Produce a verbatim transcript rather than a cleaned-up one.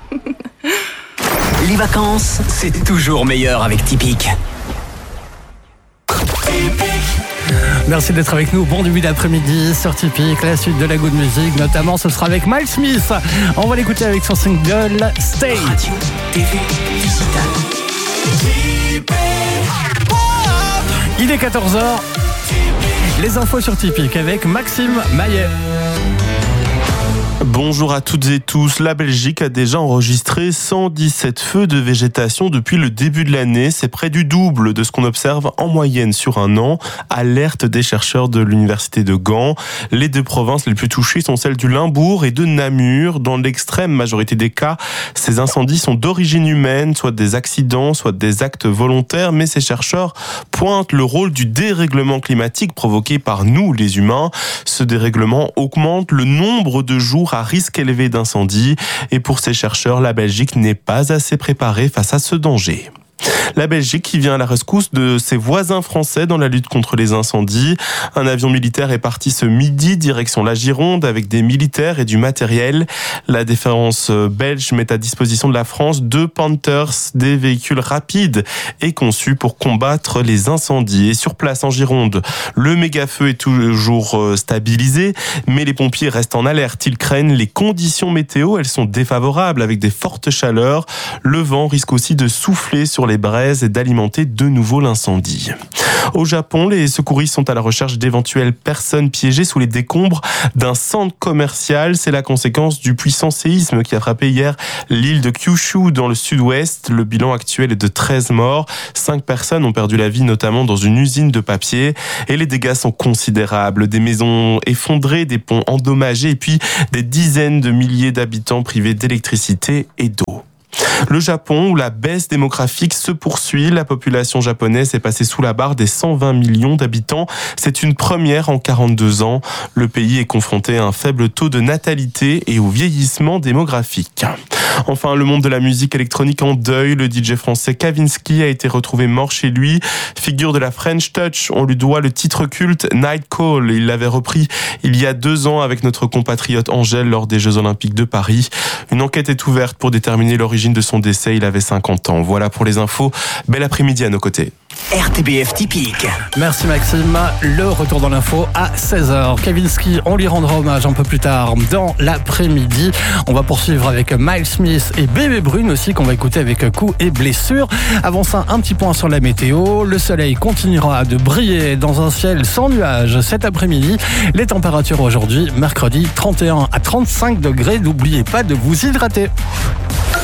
Les vacances, c'est toujours meilleur avec Tipeee. Merci d'être avec nous. Bon début d'après-midi sur Tipeee. La suite de la Good Music, notamment, ce sera avec Miles Smith. On va l'écouter avec son single Stay. Radio, T V, digital. Il est quatorze heures. Les infos sur Tipeee avec Maxime Maillet. Bonjour à toutes et tous. La Belgique a déjà enregistré cent dix-sept feux de végétation depuis le début de l'année. C'est près du double de ce qu'on observe en moyenne sur un an. Alerte des chercheurs de l'université de Gand. Les deux provinces les plus touchées sont celles du Limbourg et de Namur. Dans l'extrême majorité des cas, ces incendies sont d'origine humaine, soit des accidents, soit des actes volontaires. Mais ces chercheurs pointent le rôle du dérèglement climatique provoqué par nous, les humains. Ce dérèglement augmente le nombre de jours à risque élevé d'incendie. Et pour ces chercheurs, la Belgique n'est pas assez préparée face à ce danger. La Belgique qui vient à la rescousse de ses voisins français dans la lutte contre les incendies. Un avion militaire est parti ce midi direction la Gironde avec des militaires et du matériel. La défense belge met à disposition de la France deux Panthers, des véhicules rapides et conçus pour combattre les incendies. Et sur place en Gironde, le méga-feu est toujours stabilisé, mais les pompiers restent en alerte. Ils craignent les conditions météo, elles sont défavorables avec des fortes chaleurs. Le vent risque aussi de souffler sur les braises et d'alimenter de nouveau l'incendie. Au Japon, les secouristes sont à la recherche d'éventuelles personnes piégées sous les décombres d'un centre commercial. C'est la conséquence du puissant séisme qui a frappé hier l'île de Kyushu dans le sud-ouest. Le bilan actuel est de treize morts. Cinq personnes ont perdu la vie, notamment dans une usine de papier. Et les dégâts sont considérables. Des maisons effondrées, des ponts endommagés et puis des dizaines de milliers d'habitants privés d'électricité et d'eau. Le Japon, où la baisse démographique se poursuit, la population japonaise est passée sous la barre des cent vingt millions d'habitants. C'est une première en quarante-deux ans. Le pays est confronté à un faible taux de natalité et au vieillissement démographique. Enfin, le monde de la musique électronique en deuil. Le D J français Kavinsky a été retrouvé mort chez lui. Figure de la French Touch, on lui doit le titre culte Night Call. Il l'avait repris il y a deux ans avec notre compatriote Angèle lors des Jeux Olympiques de Paris. Une enquête est ouverte pour déterminer l'origine de son décès. Il avait cinquante ans. Voilà pour les infos. Bel après-midi à nos côtés. R T B F typique. Merci Maxime. Le retour dans l'info à seize heures. Kavinsky, on lui rendra hommage un peu plus tard dans l'après-midi. On va poursuivre avec Miles Smith et Bébé Brune aussi qu'on va écouter avec Coups et Blessures. Avant ça, un petit point sur la météo. Le soleil continuera de briller dans un ciel sans nuages cet après-midi. Les températures aujourd'hui, mercredi, trente et un à trente-cinq degrés. N'oubliez pas de vous hydrater.